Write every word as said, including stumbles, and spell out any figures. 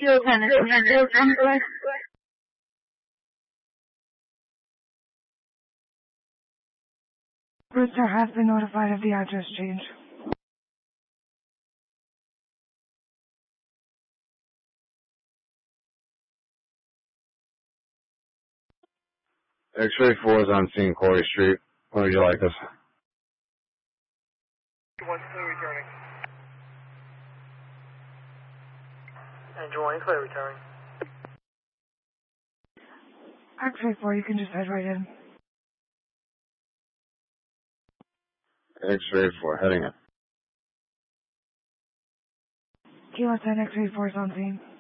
Zero ten, zero ten, zero ten, go ahead. Rooster has been notified of the address change. X-ray four is on scene, Corey Street. Where would you like us? One clear returning. Engine one clear returning. X-ray four, you can just head right in. X-ray four, heading in. Kilo ten, X-ray four is on scene.